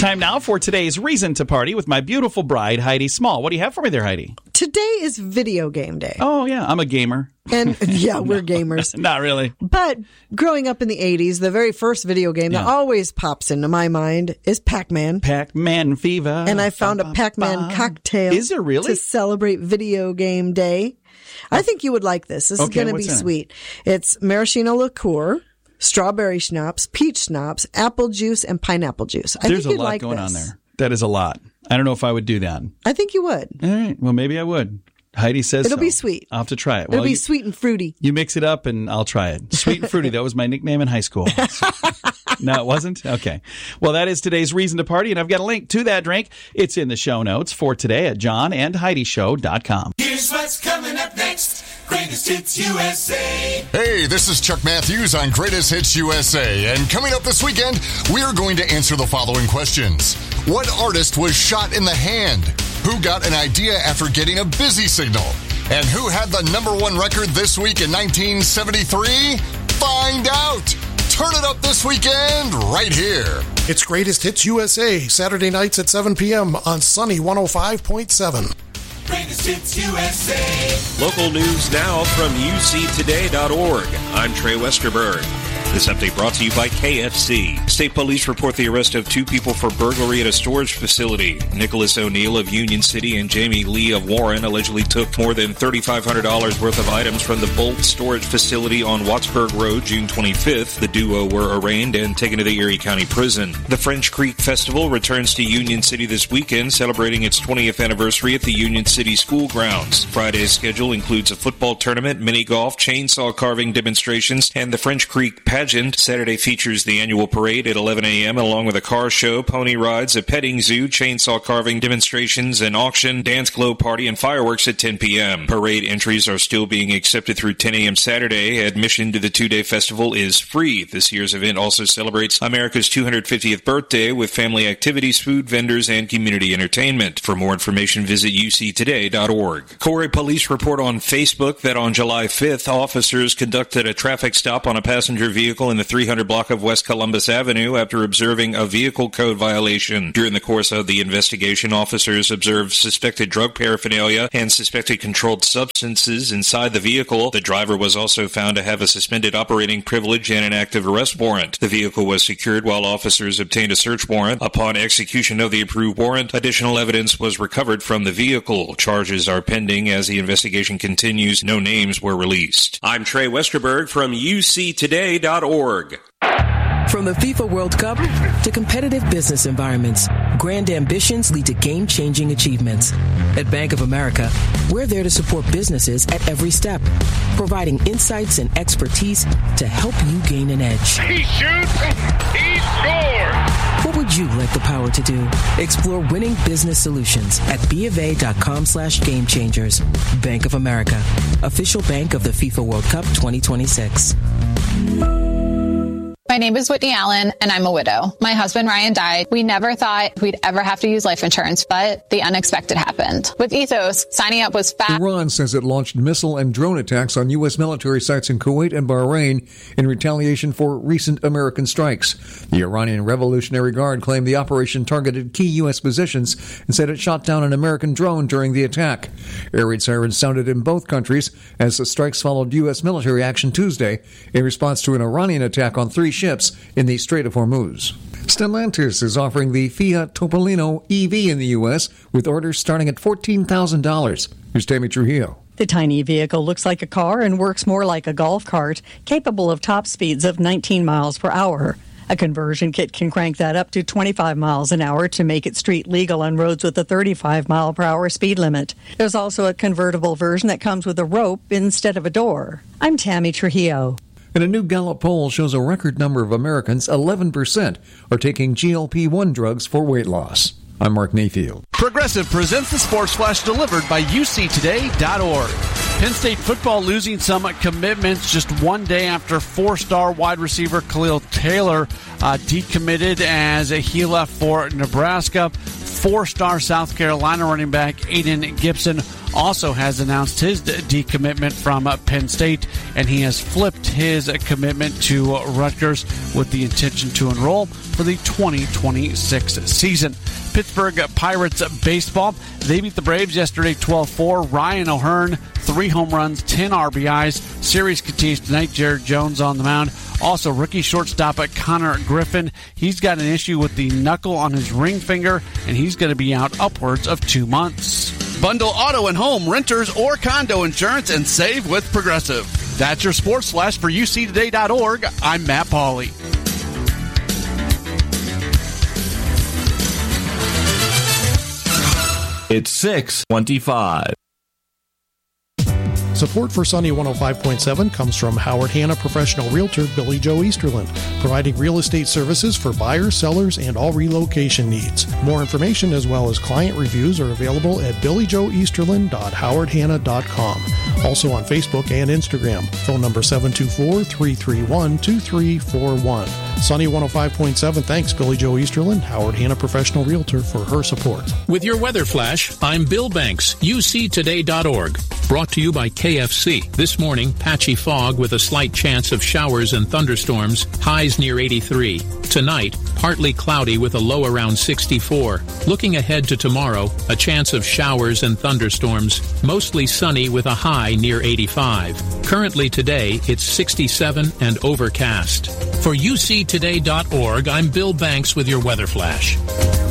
Time now for today's Reason to Party with my beautiful bride, Heidi Small. What do you have for me there, Heidi? Today is video game day. Oh, yeah. I'm a gamer. And yeah, we're gamers. Not really. But growing up in the 80s, the very first video game that always pops into my mind is Pac-Man. Pac-Man fever. And I found a Pac-Man cocktail. Is there really? To celebrate video game day. I think you would like this. This is going to be sweet. It's maraschino liqueur, strawberry schnapps, peach schnapps, apple juice, and pineapple juice. There's a lot going on there. That is a lot. I don't know if I would do that. I think you would. All right. Well, maybe I would. Heidi says it'll be sweet. I'll have to try it. It'll be sweet and fruity. You mix it up and I'll try it. Sweet and fruity. That was my nickname in high school. No, it wasn't? Okay. Well, that is today's Reason to Party, and I've got a link to that drink. It's in the show notes for today at johnandheidishow.com. Here's what's coming up next. Greatest Hits USA. Hey, this is Chuck Matthews on Greatest Hits USA. And coming up this weekend, we are going to answer the following questions. What artist was shot in the hand? Who got an idea after getting a busy signal? And who had the #1 record this week in 1973? Find out! Turn it up this weekend right here. It's Greatest Hits USA, Saturday nights at 7 p.m. on Sunny 105.7. Greatest Hits USA. Local news now from uctoday.org. I'm Trey Westerberg. This update brought to you by KFC. State police report the arrest of 2 people for burglary at a storage facility. Nicholas O'Neill of Union City and Jamie Lee of Warren allegedly took more than $3,500 worth of items from the Bolt storage facility on Wattsburg Road June 25th. The duo were arraigned and taken to the Erie County Prison. The French Creek Festival returns to Union City this weekend, celebrating its 20th anniversary at the Union City School Grounds. Friday's schedule includes a football tournament, mini golf, chainsaw carving demonstrations, and the French Creek Pageant. Saturday features the annual parade at 11 a.m. along with a car show, pony rides, a petting zoo, chainsaw carving demonstrations, an auction, dance glow party, and fireworks at 10 p.m. Parade entries are still being accepted through 10 a.m. Saturday. Admission to the 2-day festival is free. This year's event also celebrates America's 250th birthday with family activities, food vendors, and community entertainment. For more information, visit uctoday.org. Corey police report on Facebook that on July 5th, officers conducted a traffic stop on a passenger vehicle in the 300 block of West Columbus Avenue after observing a vehicle code violation. During the course of the investigation, officers observed suspected drug paraphernalia and suspected controlled substances inside the vehicle. The driver was also found to have a suspended operating privilege and an active arrest warrant. The vehicle was secured while officers obtained a search warrant. Upon execution of the approved warrant, additional evidence was recovered from the vehicle. Charges are pending as the investigation continues. No names were released. I'm Trey Westerberg from uctoday.org. From the FIFA World Cup to competitive business environments, grand ambitions lead to game-changing achievements. At Bank of America, we're there to support businesses at every step, providing insights and expertise to help you gain an edge. He shoots, he scores! What would you like the power to do? Explore winning business solutions at BofA.com/gamechangers. Bank of America, official bank of the FIFA World Cup 2026. My name is Whitney Allen, and I'm a widow. My husband, Ryan, died. We never thought we'd ever have to use life insurance, but the unexpected happened. With Ethos, signing up was fast. Iran says it launched missile and drone attacks on U.S. military sites in Kuwait and Bahrain in retaliation for recent American strikes. The Iranian Revolutionary Guard claimed the operation targeted key U.S. positions and said it shot down an American drone during the attack. Air raid sirens sounded in both countries as the strikes followed U.S. military action Tuesday in response to an Iranian attack on 3 ships in the Strait of Hormuz. Stellantis is offering the Fiat Topolino EV in the U.S. with orders starting at $14,000. Here's Tammy Trujillo. The tiny vehicle looks like a car and works more like a golf cart, capable of top speeds of 19 miles per hour. A conversion kit can crank that up to 25 miles an hour to make it street legal on roads with a 35 mile per hour speed limit. There's also a convertible version that comes with a rope instead of a door. I'm Tammy Trujillo. And a new Gallup poll shows a record number of Americans, 11%, are taking GLP-1 drugs for weight loss. I'm Mark Mayfield. Progressive presents the Sports Flash delivered by uctoday.org. Penn State football losing some commitments just one day after 4-star wide receiver Khalil Taylor decommitted as he left for Nebraska. 4-star South Carolina running back Aiden Gibson also has announced his decommitment from Penn State, and he has flipped his commitment to Rutgers with the intention to enroll for the 2026 season. Pittsburgh Pirates baseball, they beat the Braves yesterday 12-4. Ryan O'Hearn, 3 home runs, 10 RBIs. Series continues tonight. Jared Jones on the mound. Also, rookie shortstop Connor Griffin. He's got an issue with the knuckle on his ring finger, and he's going to be out upwards of 2 months. Bundle auto and home, renters, or condo insurance and save with Progressive. That's your Sports Flash for UCToday.org. I'm Matt Pauley. It's 6:25. Support for Sunny 105.7 comes from Howard Hanna professional realtor Billy Joe Easterland, providing real estate services for buyers, sellers, and all relocation needs. More information as well as client reviews are available at billyjoeeasterland.howardhanna.com. Also on Facebook and Instagram. Phone number 724-331-2341. Sunny 105.7 thanks Billy Joe Easterland, Howard Hanna professional realtor, for her support. With your weather flash, I'm Bill Banks, UCToday.org. Brought to you by KFC. This morning, patchy fog with a slight chance of showers and thunderstorms, highs near 83. Tonight, partly cloudy with a low around 64. Looking ahead to tomorrow, a chance of showers and thunderstorms, mostly sunny with a high near 85. Currently today, it's 67 and overcast. For UCToday.org, I'm Bill Banks with your weather flash.